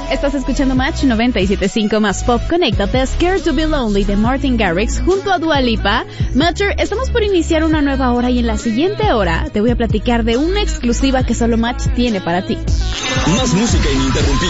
Estás escuchando Match 97.5 más Pop. Conéctate a Scared to be Lonely de Martin Garrix junto a Dua Lipa. Matcher, estamos por iniciar una nueva hora y en la siguiente hora te voy a platicar de una exclusiva que solo Match tiene para ti. Más música ininterrumpida.